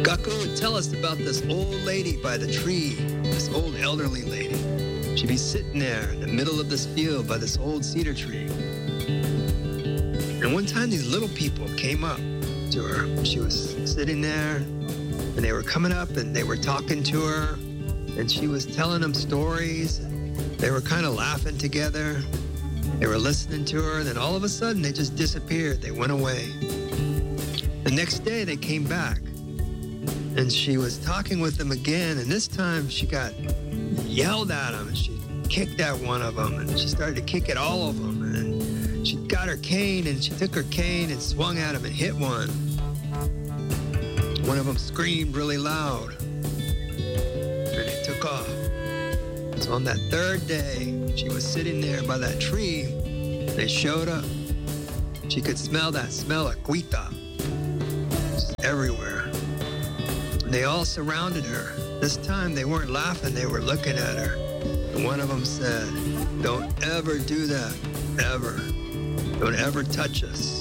Gaku would tell us about this old lady by the tree, this old elderly lady. She'd be sitting there in the middle of this field by this old cedar tree. And one time these little people came up to her. She was sitting there, and they were coming up and they were talking to her, and she was telling them stories. They were kind of laughing together. They were listening to her, and then all of a sudden they just disappeared. They went away. The next day they came back, and she was talking with them again, and this time she got yelled at them, and she kicked at one of them, and she started to kick at all of them, and she got her cane, and she took her cane and swung at him and hit one. One of them screamed really loud, and it took off. So on that third day, she was sitting there by that tree. They showed up. She could smell that smell of cuita just everywhere. And they all surrounded her. This time they weren't laughing, they were looking at her. And one of them said, "Don't ever do that, ever. Don't ever touch us."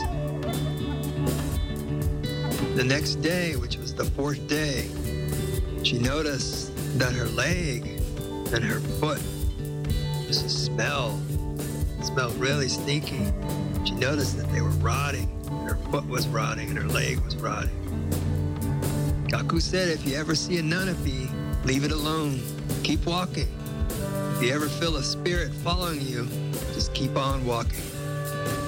The next day, which was the fourth day, she noticed that her leg and her foot just smelled really stinky. She noticed that they were rotting. Her foot was rotting and her leg was rotting. Gaku said, if you ever see a nanapi, leave it alone. Keep walking. If you ever feel a spirit following you, just keep on walking.